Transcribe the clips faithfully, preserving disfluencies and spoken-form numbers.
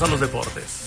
a los deportes.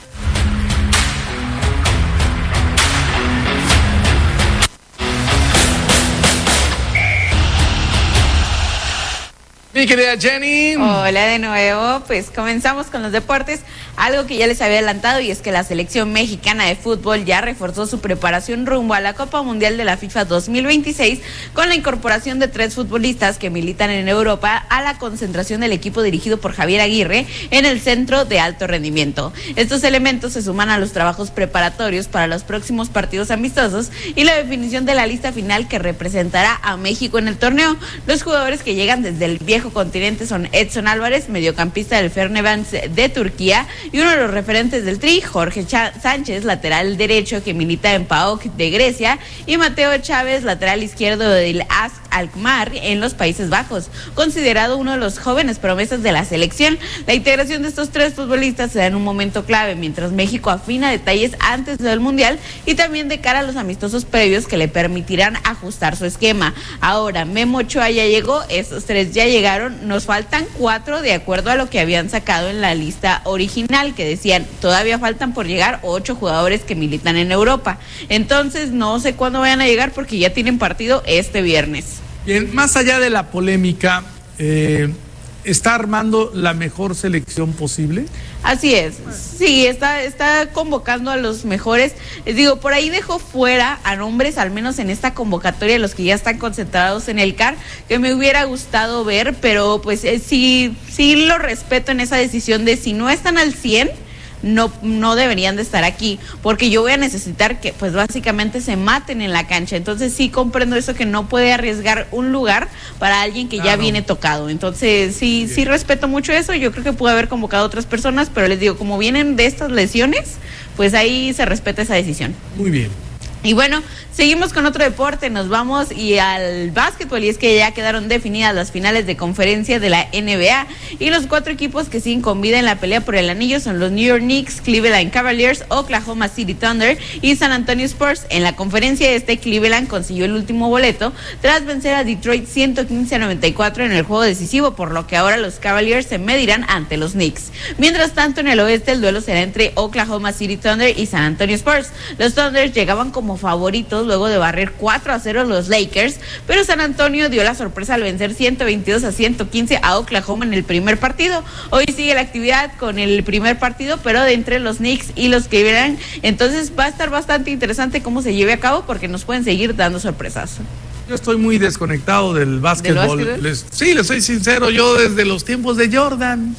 Mi querida Jenny. Hola de nuevo, pues comenzamos con los deportes, algo que ya les había adelantado, y es que la selección mexicana de fútbol ya reforzó su preparación rumbo a la Copa Mundial de la FIFA dos mil veintiséis con la incorporación de tres futbolistas que militan en Europa a la concentración del equipo dirigido por Javier Aguirre en el Centro de Alto Rendimiento. Estos elementos se suman a los trabajos preparatorios para los próximos partidos amistosos y la definición de la lista final que representará a México en el torneo. Los jugadores que llegan desde el viejo continente son Edson Álvarez, mediocampista del Fenerbahçe de Turquía, y uno de los referentes del Tri, Jorge Ch- Sánchez, lateral derecho que milita en PAOK de Grecia, y Mateo Chávez, lateral izquierdo del A S Alkmaar en los Países Bajos, considerado uno de los jóvenes promesas de la selección. La integración de estos tres futbolistas se da en un momento clave, mientras México afina detalles antes del Mundial y también de cara a los amistosos previos que le permitirán ajustar su esquema. Ahora, Memo Ochoa ya llegó, estos tres ya llegaron, nos faltan cuatro de acuerdo a lo que habían sacado en la lista original, que decían todavía faltan por llegar ocho jugadores que militan en Europa. Entonces no sé cuándo vayan a llegar porque ya tienen partido este viernes. Bien, más allá de la polémica, eh, ¿está armando la mejor selección posible? Así es, sí, está, está convocando a los mejores. Les digo, por ahí dejó fuera a nombres, al menos en esta convocatoria, los que ya están concentrados en el C A R, que me hubiera gustado ver, pero pues eh, sí, sí lo respeto en esa decisión de si no están al cien, no no deberían de estar aquí, porque yo voy a necesitar que pues básicamente se maten en la cancha. Entonces sí comprendo eso, que no puede arriesgar un lugar para alguien que claro. ya viene tocado. Entonces sí, sí respeto mucho eso. Yo creo que pudo haber convocado a otras personas, pero les digo, como vienen de estas lesiones, pues ahí se respeta esa decisión. Muy bien. Y bueno, seguimos con otro deporte, nos vamos y al básquetbol, y es que ya quedaron definidas las finales de conferencia de la N B A, y los cuatro equipos que siguen con vida en la pelea por el anillo son los New York Knicks, Cleveland Cavaliers, Oklahoma City Thunder y San Antonio Spurs. En la conferencia este, Cleveland consiguió el último boleto tras vencer a Detroit ciento quince a noventa y cuatro en el juego decisivo, por lo que ahora los Cavaliers se medirán ante los Knicks. Mientras tanto, en el oeste el duelo será entre Oklahoma City Thunder y San Antonio Spurs. Los Thunders llegaban como favoritos luego de barrer cuatro a cero los Lakers, pero San Antonio dio la sorpresa al vencer ciento veintidós a ciento quince a Oklahoma en el primer partido. Hoy sigue la actividad con el primer partido, pero de entre los Knicks y los Cleveland. Entonces va a estar bastante interesante cómo se lleve a cabo, porque nos pueden seguir dando sorpresas. Yo estoy muy desconectado del básquetbol. ¿Del básquetbol? Les, sí, les soy sincero, yo desde los tiempos de Jordan.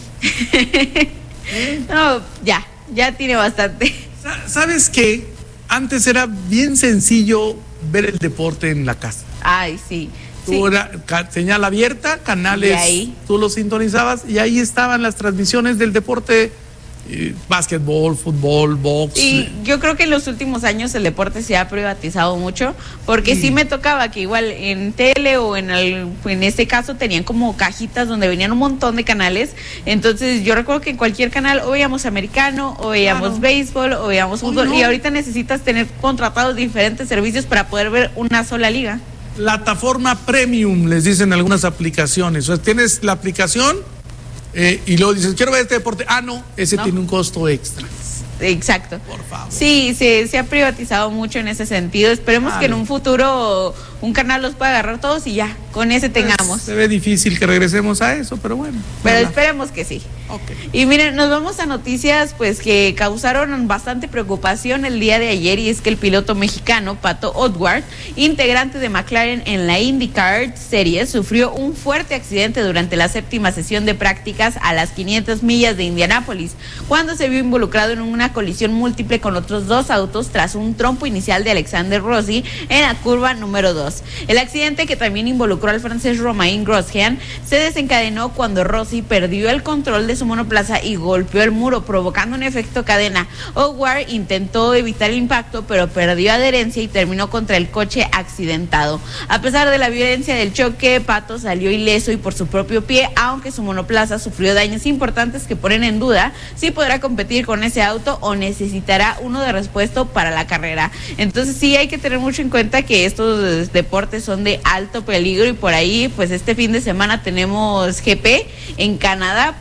¿Eh? No, ya, ya tiene bastante. ¿Sabes qué? Antes era bien sencillo ver el deporte en la casa. Ay, sí. Tú sí. era ca- señal abierta, canales, tú los sintonizabas y ahí estaban las transmisiones del deporte. Eh, básquetbol, fútbol, box. Y yo creo que en los últimos años el deporte se ha privatizado mucho, porque sí, sí me tocaba que igual en tele o en el, en este caso tenían como cajitas donde venían un montón de canales. Entonces yo recuerdo que en cualquier canal o veíamos americano, o veíamos claro. béisbol, o veíamos fútbol, no. y ahorita necesitas tener contratados diferentes servicios para poder ver una sola liga. Plataforma premium, les dicen algunas aplicaciones. O sea, tienes la aplicación Eh, y luego dices, quiero ver este deporte. Ah, no, ese no. tiene un costo extra. Exacto. Por favor. Sí, se, se ha privatizado mucho en ese sentido. Esperemos vale. que en un futuro un canal los pueda agarrar todos y ya, con ese tengamos. Pues, se ve difícil que regresemos a eso, pero bueno. Pero ¿verdad? Esperemos que sí. Okay. Y miren, nos vamos a noticias pues que causaron bastante preocupación el día de ayer, y es que el piloto mexicano Pato O'Ward, integrante de McLaren en la IndyCar Series, sufrió un fuerte accidente durante la séptima sesión de prácticas a las quinientas millas de Indianápolis, cuando se vio involucrado en una colisión múltiple con otros dos autos tras un trompo inicial de Alexander Rossi en la curva número dos. El accidente, que también involucró al francés Romain Grosjean, se desencadenó cuando Rossi perdió el control de su monoplaza y golpeó el muro, provocando un efecto cadena. O'Ward intentó evitar el impacto, pero perdió adherencia y terminó contra el coche accidentado. A pesar de la violencia del choque, Pato salió ileso y por su propio pie, aunque su monoplaza sufrió daños importantes que ponen en duda si podrá competir con ese auto o necesitará uno de repuesto para la carrera. Entonces sí hay que tener mucho en cuenta que estos deportes son de alto peligro, y por ahí pues este fin de semana tenemos G P en Canadá, probablemente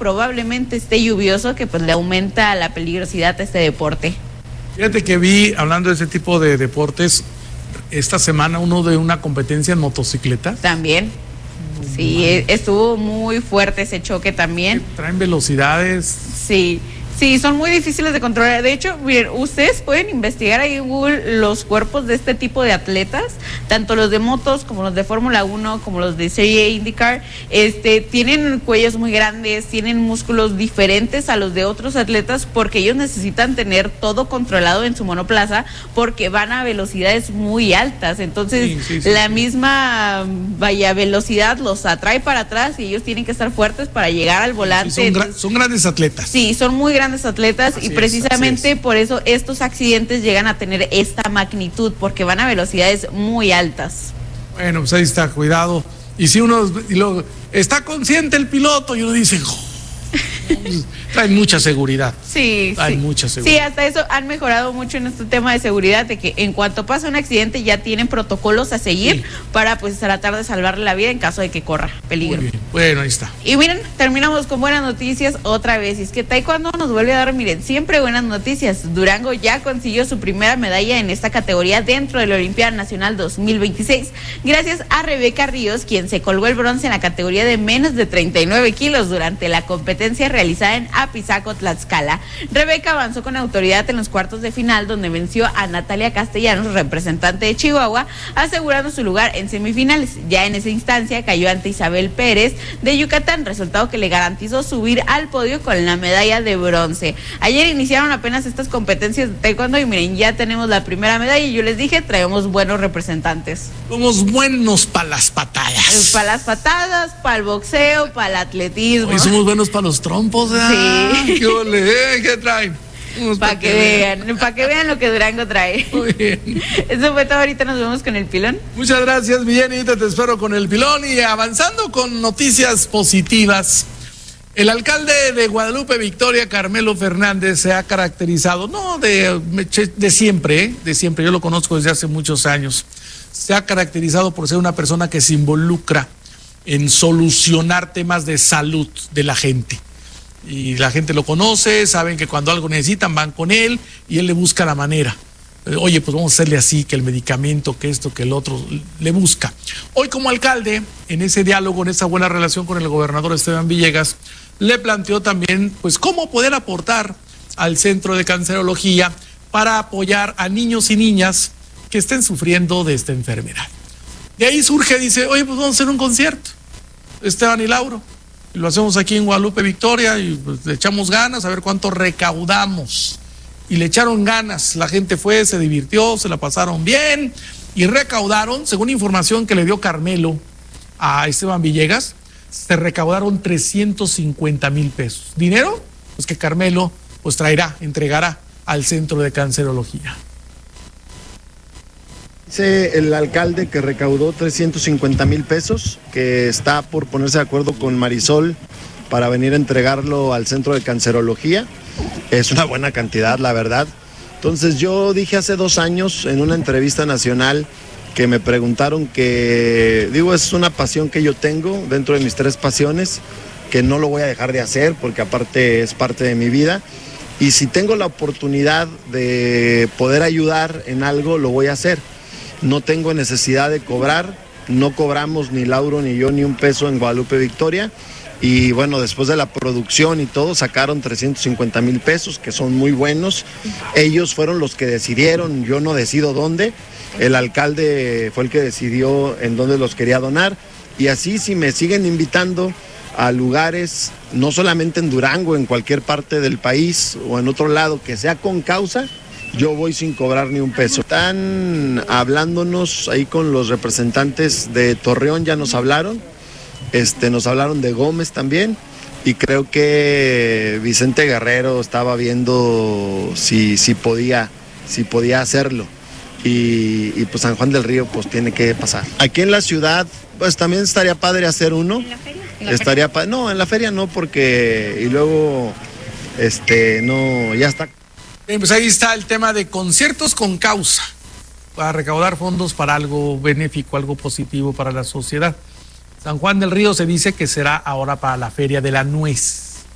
probablemente esté lluvioso, que pues le aumenta la peligrosidad a este deporte. Fíjate que vi, hablando de ese tipo de deportes, esta semana uno de una competencia en motocicleta. También. Sí, estuvo muy fuerte ese choque también. Traen velocidades. Sí. Sí, son muy difíciles de controlar. De hecho, miren, ustedes pueden investigar ahí en Google los cuerpos de este tipo de atletas, tanto los de motos como los de Fórmula uno, como los de Serie IndyCar. Este, tienen cuellos muy grandes, tienen músculos diferentes a los de otros atletas, porque ellos necesitan tener todo controlado en su monoplaza, porque van a velocidades muy altas. Entonces, sí, sí, sí, la sí. misma vaya velocidad los atrae para atrás y ellos tienen que estar fuertes para llegar al volante. Sí, son, gra son grandes atletas. Sí, son muy grandes atletas así y precisamente es, es. por eso estos accidentes llegan a tener esta magnitud, porque van a velocidades muy altas. Bueno, pues ahí está, cuidado. Y si uno y lo, está consciente el piloto y uno dice, oh, trae mucha seguridad. Sí, Hay sí. mucha seguridad. Sí, hasta eso han mejorado mucho en este tema de seguridad, de que en cuanto pasa un accidente ya tienen protocolos a seguir sí. para pues tratar de salvarle la vida en caso de que corra peligro. Muy bien. Bueno, ahí está. Y miren, terminamos con buenas noticias otra vez. Y es que taekwondo nos vuelve a dar, miren, siempre buenas noticias. Durango ya consiguió su primera medalla en esta categoría dentro de la Olimpiada Nacional dos mil veintiséis, gracias a Rebeca Ríos, quien se colgó el bronce en la categoría de menos de treinta y nueve kilos durante la competencia realizada en Apizaco, Tlaxcala. Rebeca avanzó con autoridad en los cuartos de final, donde venció a Natalia Castellanos, representante de Chihuahua, asegurando su lugar en semifinales. Ya en esa instancia cayó ante Isabel Pérez de Yucatán, resultado que le garantizó subir al podio con la medalla de bronce. Ayer iniciaron apenas estas competencias de taekwondo y miren, ya tenemos la primera medalla y yo les dije, traemos buenos representantes. Somos buenos para las patadas. Para las patadas, para el boxeo, para el atletismo. Hoy somos buenos para los trompos, ¿eh? Sí. ¿Qué ole, eh? ¿Qué traen? Para que, que vean, para que vean lo que Durango trae. Muy bien. Eso fue todo, ahorita nos vemos con el pilón. Muchas gracias, Villanita, te espero con el pilón. Y avanzando con noticias positivas, el alcalde de Guadalupe Victoria, Carmelo Fernández, se ha caracterizado, no de, de siempre, ¿eh? de siempre, yo lo conozco desde hace muchos años, se ha caracterizado por ser una persona que se involucra en solucionar temas de salud de la gente. Y la gente lo conoce, saben que cuando algo necesitan van con él y él le busca la manera. Oye, pues vamos a hacerle así, que el medicamento, que esto, que el otro, le busca. Hoy como alcalde, en ese diálogo, en esa buena relación con el gobernador Esteban Villegas, le planteó también, pues, cómo poder aportar al Centro de Cancerología para apoyar a niños y niñas que estén sufriendo de esta enfermedad. De ahí surge, dice, oye, pues vamos a hacer un concierto, Esteban y Lauro. Y lo hacemos aquí en Guadalupe Victoria y pues, le echamos ganas a ver cuánto recaudamos. Y le echaron ganas, la gente fue, se divirtió, se la pasaron bien y recaudaron, según información que le dio Carmelo a Esteban Villegas, se recaudaron trescientos cincuenta mil pesos. Dinero, pues que Carmelo pues traerá, entregará al Centro de Cancerología. Dice el alcalde que recaudó trescientos cincuenta mil pesos, que está por ponerse de acuerdo con Marisol para venir a entregarlo al Centro de Cancerología. Es una buena cantidad, la verdad. Entonces yo dije hace dos años en una entrevista nacional que me preguntaron que, digo, es una pasión que yo tengo dentro de mis tres pasiones, que no lo voy a dejar de hacer porque aparte es parte de mi vida. Y si tengo la oportunidad de poder ayudar en algo, lo voy a hacer. No tengo necesidad de cobrar, no cobramos ni Lauro ni yo ni un peso en Guadalupe Victoria. Y bueno, después de la producción y todo, sacaron trescientos cincuenta mil pesos, que son muy buenos. Ellos fueron los que decidieron, yo no decido dónde. El alcalde fue el que decidió en dónde los quería donar. Y así, si me siguen invitando a lugares, no solamente en Durango, en cualquier parte del país o en otro lado, que sea con causa, yo voy sin cobrar ni un peso. Están hablándonos ahí con los representantes de Torreón, ya nos hablaron. Este, nos hablaron de Gómez también y creo que Vicente Guerrero estaba viendo si, si, podía, si podía hacerlo y, y pues San Juan del Río pues tiene que pasar. Aquí en la ciudad pues también estaría padre hacer uno. ¿En la feria? ¿En la estaría feria? No, en la feria no, porque y luego este no, ya está. Bien, pues ahí está el tema de conciertos con causa para recaudar fondos para algo benéfico, algo positivo para la sociedad. San Juan del Río se dice que será ahora para la Feria de la Nuez.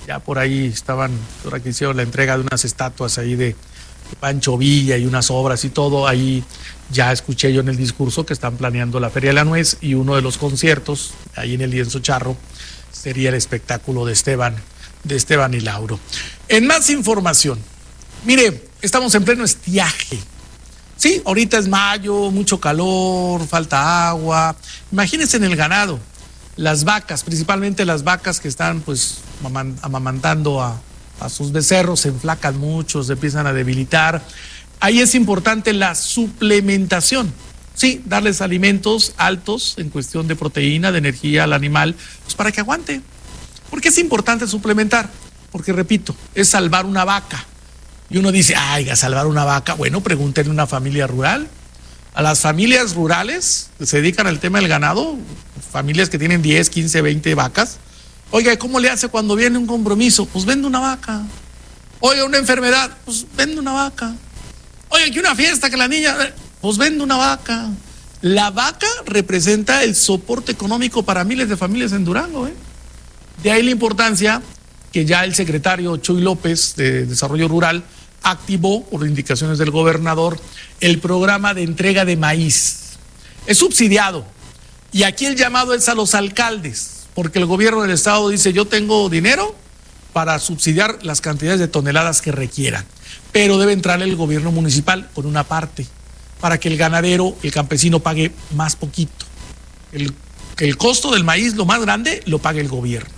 Ya por ahí estaban, ahora que hicieron la entrega de unas estatuas ahí de, de Pancho Villa y unas obras y todo, ahí ya escuché yo en el discurso que están planeando la Feria de la Nuez y uno de los conciertos, ahí en el Lienzo Charro, sería el espectáculo de Esteban, de Esteban y Lauro. En más información, mire, estamos en pleno estiaje. Sí, ahorita es mayo, mucho calor, falta agua. Imagínense en el ganado. Las vacas, principalmente las vacas que están pues amamantando a, a sus becerros, se enflacan mucho, se empiezan a debilitar. Ahí es importante la suplementación, sí, darles alimentos altos en cuestión de proteína, de energía al animal, pues para que aguante. ¿Por qué es importante suplementar? Porque, repito, es salvar una vaca. Y uno dice, ay, a salvar una vaca. Bueno, pregúntenle a una familia rural. A las familias rurales que se dedican al tema del ganado, familias que tienen diez, quince, veinte vacas. Oiga, ¿cómo le hace cuando viene un compromiso? Pues vende una vaca. Oiga, una enfermedad, pues vende una vaca. Oiga, que una fiesta, que la niña, pues vende una vaca. La vaca representa el soporte económico para miles de familias en Durango, ¿eh? De ahí la importancia que ya el secretario Chuy López de Desarrollo Rural activó, por indicaciones del gobernador, el programa de entrega de maíz. Es subsidiado. Y aquí el llamado es a los alcaldes, porque el gobierno del estado dice, yo tengo dinero para subsidiar las cantidades de toneladas que requieran, pero debe entrar el gobierno municipal con una parte, para que el ganadero, el campesino pague más poquito. El, el costo del maíz, lo más grande, lo pague el gobierno.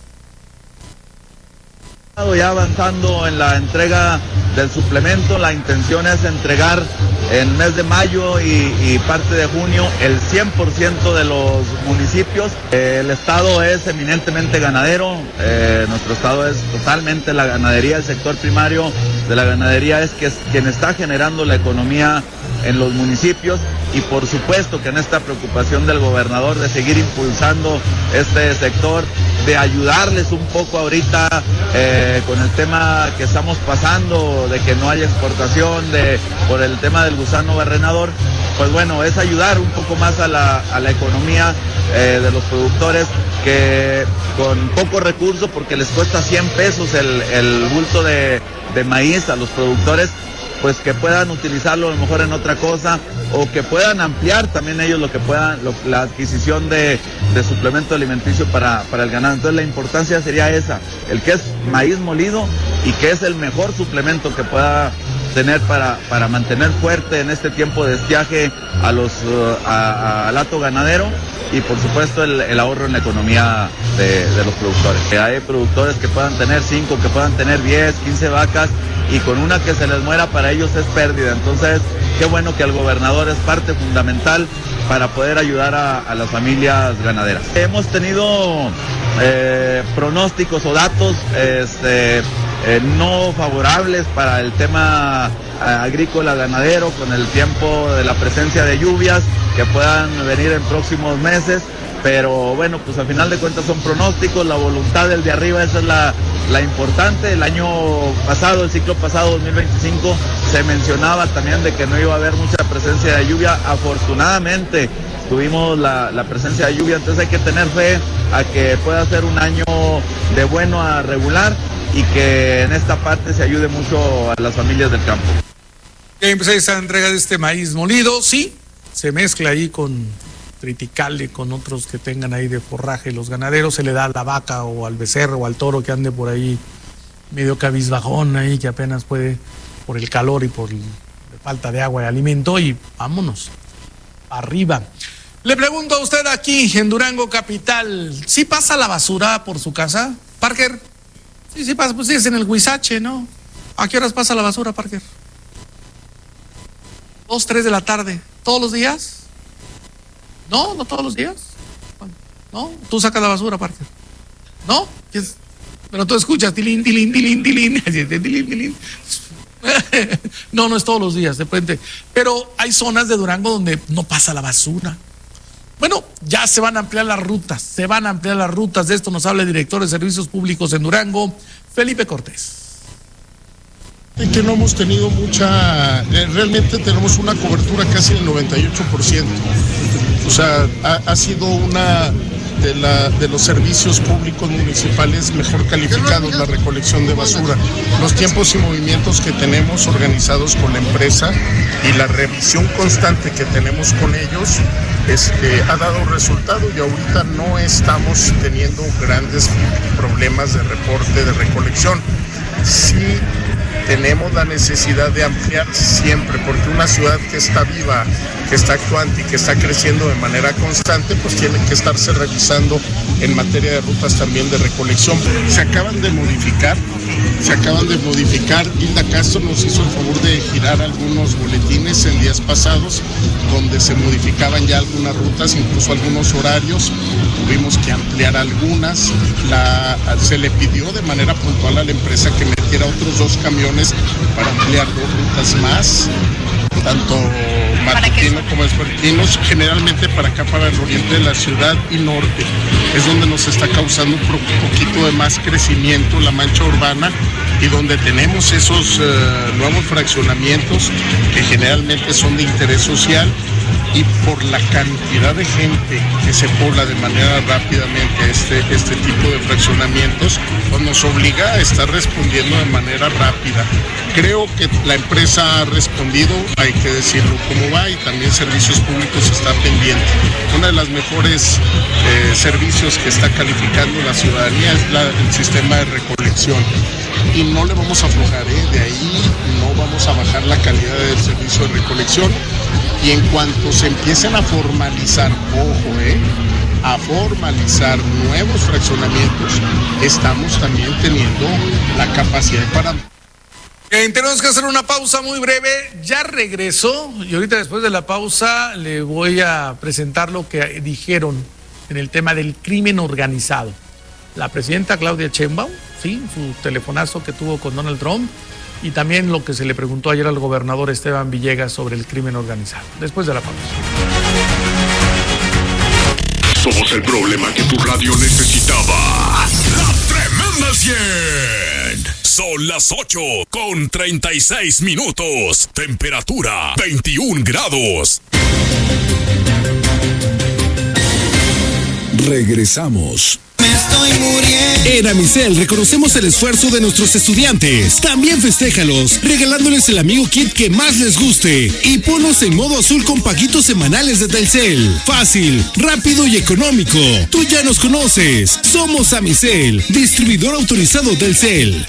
Ya avanzando en la entrega del suplemento, la intención es entregar en mes de mayo y, y parte de junio el cien por ciento de los municipios. Eh, el estado es eminentemente ganadero, eh, nuestro estado es totalmente la ganadería, el sector primario de la ganadería es, que es quien está generando la economía en los municipios y por supuesto que en esta preocupación del gobernador de seguir impulsando este sector, de ayudarles un poco ahorita eh, con el tema que estamos pasando, de que no haya exportación, de por el tema del gusano barrenador, pues bueno, es ayudar un poco más a la, a la economía eh, de los productores que con pocos recursos, porque les cuesta cien pesos el, el bulto de, de maíz a los productores, pues que puedan utilizarlo a lo mejor en otra cosa o que puedan ampliar también ellos lo que puedan, lo, la adquisición de, de suplemento alimenticio para, para el ganado. Entonces la importancia sería esa, el que es maíz molido y que es el mejor suplemento que pueda tener para, para mantener fuerte en este tiempo de estiaje a los, uh, a, a, al hato ganadero y por supuesto el, el ahorro en la economía de, de los productores. Que hay productores que puedan tener cinco, que puedan tener diez, quince vacas y con una que se les muera para ellos es pérdida. Entonces, qué bueno que el gobernador es parte fundamental para poder ayudar a, a las familias ganaderas. Hemos tenido eh, pronósticos o datos este, eh, no favorables para el tema agrícola ganadero con el tiempo de la presencia de lluvias que puedan venir en próximos meses. Pero bueno, pues al final de cuentas son pronósticos, la voluntad del de arriba, esa es la, la importante. El año pasado, el ciclo pasado, dos mil veinticinco, se mencionaba también de que no iba a haber mucha presencia de lluvia. Afortunadamente tuvimos la, la presencia de lluvia, entonces hay que tener fe a que pueda ser un año de bueno a regular y que en esta parte se ayude mucho a las familias del campo. Ya empecé esta entrega de este maíz molido, sí, se mezcla ahí con triticale, con otros que tengan ahí de forraje los ganaderos, se le da a la vaca o al becerro o al toro que ande por ahí medio cabizbajón ahí, que apenas puede por el calor y por la falta de agua y alimento, y vámonos, arriba. Le pregunto a usted aquí en Durango Capital, ¿sí pasa la basura por su casa, Parker? Sí, sí pasa, pues sí, es en el Huizache, ¿no? ¿A qué horas pasa la basura, Parker? Dos, tres de la tarde, ¿todos los días? No, no todos los días. No, tú sacas la basura, Parker. ¿No? Pero tú escuchas, tilín, tilín, tilín, tilín, tilín, tilín. No, no es todos los días, depende. Pero hay zonas de Durango donde no pasa la basura. Bueno, ya se van a ampliar las rutas, se van a ampliar las rutas. De esto nos habla el director de Servicios Públicos en Durango, Felipe Cortés. Que no hemos tenido mucha, realmente tenemos una cobertura casi del noventa y ocho por ciento. O sea, ha, ha sido una de, la, de los servicios públicos municipales mejor calificados, la recolección de basura. Los tiempos y movimientos que tenemos organizados con la empresa y la revisión constante que tenemos con ellos este, ha dado resultado y ahorita no estamos teniendo grandes problemas de reporte de recolección. Sí tenemos la necesidad de ampliar siempre, porque una ciudad que está viva, que está actuante y que está creciendo de manera constante, pues tiene que estarse revisando en materia de rutas también de recolección. Se acaban de modificar, se acaban de modificar. Hilda Castro nos hizo el favor de girar algunos boletines en días pasados, donde se modificaban ya algunas rutas, incluso algunos horarios. Tuvimos que ampliar algunas. La, se le pidió de manera puntual a la empresa que metiera otros dos camiones para ampliar dos rutas más, tanto matutinos como vespertinos, generalmente para acá, para el oriente de la ciudad y norte. Es donde nos está causando un poquito de más crecimiento la mancha urbana y donde tenemos esos uh, nuevos fraccionamientos que generalmente son de interés social, y por la cantidad de gente que se pobla de manera rápidamente este, este tipo de fraccionamientos, pues nos obliga a estar respondiendo de manera rápida. Creo que la empresa ha respondido, hay que decirlo cómo va, y también Servicios Públicos está pendiente. Uno de los mejores eh, servicios que está calificando la ciudadanía es la, el sistema de recolección. Y no le vamos a aflojar, ¿eh? De ahí no vamos a bajar la calidad del servicio de recolección. Y en cuanto se empiecen a formalizar, ojo, ¿eh? a formalizar nuevos fraccionamientos, estamos también teniendo la capacidad para... Eh, tenemos que hacer una pausa muy breve, ya regresó, y ahorita después de la pausa le voy a presentar lo que dijeron en el tema del crimen organizado. La presidenta Claudia Sheinbaum, sí, su telefonazo que tuvo con Donald Trump, y también lo que se le preguntó ayer al gobernador Esteban Villegas sobre el crimen organizado. Después de la pausa. Somos el problema que tu radio necesitaba. La Tremenda cien. Son las ocho con treinta y seis minutos. Temperatura veintiún grados. Regresamos. Me estoy muriendo. En Amicel reconocemos el esfuerzo de nuestros estudiantes. También festéjalos, regalándoles el amigo kit que más les guste. Y ponlos en modo azul con paguitos semanales de Telcel. Fácil, rápido y económico. Tú ya nos conoces. Somos Amicel, distribuidor autorizado Telcel.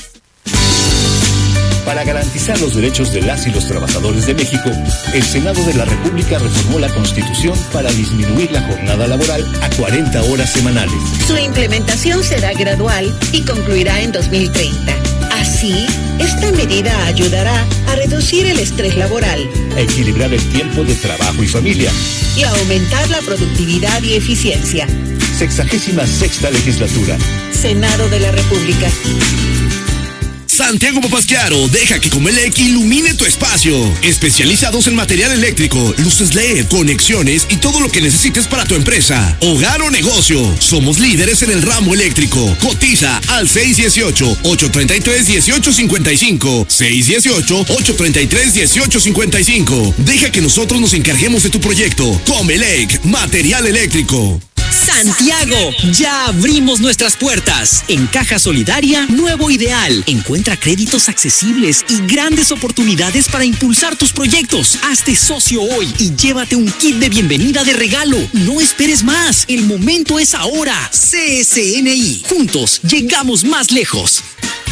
Para garantizar los derechos de las y los trabajadores de México, el Senado de la República reformó la Constitución para disminuir la jornada laboral a cuarenta horas semanales. Su implementación será gradual y concluirá en dos mil treinta. Así, esta medida ayudará a reducir el estrés laboral, a equilibrar el tiempo de trabajo y familia y a aumentar la productividad y eficiencia. Sexagésima sexta legislatura. Senado de la República. Santiago Papasquiaro deja que Comelec ilumine tu espacio. Especializados en material eléctrico, luces L E D, conexiones y todo lo que necesites para tu empresa, hogar o negocio. Somos líderes en el ramo eléctrico. Cotiza al seis uno ocho, ocho tres tres, uno ocho cinco cinco. seis uno ocho, ocho tres tres, uno ocho cinco cinco. Deja que nosotros nos encarguemos de tu proyecto. Comelec, material eléctrico. Santiago, ya abrimos nuestras puertas. En Caja Solidaria, nuevo ideal. Encuentra créditos accesibles y grandes oportunidades para impulsar tus proyectos. Hazte socio hoy y llévate un kit de bienvenida de regalo. No esperes más, el momento es ahora. C S N I, juntos llegamos más lejos.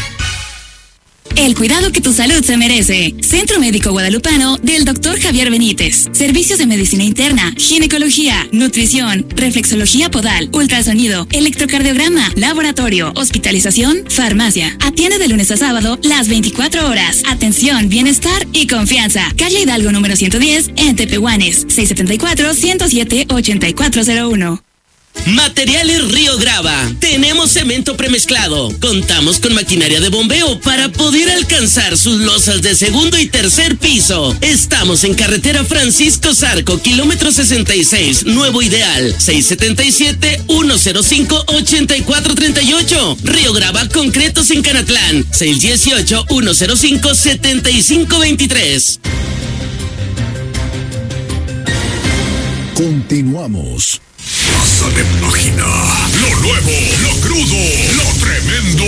El cuidado que tu salud se merece. Centro Médico Guadalupano del doctor Javier Benítez. Servicios de medicina interna, ginecología, nutrición, reflexología podal, ultrasonido, electrocardiograma, laboratorio, hospitalización, farmacia. Atiende de lunes a sábado las veinticuatro horas. Atención, bienestar y confianza. Calle Hidalgo número ciento diez en Tepehuanes. seis siete cuatro, ciento siete, ochenta y cuatro cero uno. Materiales Río Grava. Tenemos cemento premezclado. Contamos con maquinaria de bombeo para poder alcanzar sus losas de segundo y tercer piso. Estamos en carretera Francisco Zarco, kilómetro sesenta y seis, Nuevo Ideal. seis siete siete, uno cero cinco, ocho cuatro tres ocho. Río Grava Concretos en Canatlán. seis uno ocho, uno cero cinco, siete cinco dos tres. Continuamos. pasa de página. Lo nuevo, lo crudo, lo tremendo.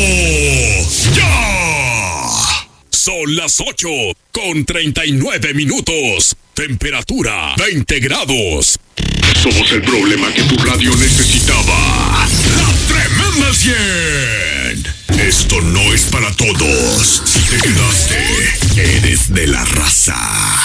¡Ya! Son las ocho con treinta y nueve minutos. Temperatura veinte grados. Somos el problema que tu radio necesitaba. La Tremenda cien. Esto no es para todos. Si te quedaste, eres de la raza.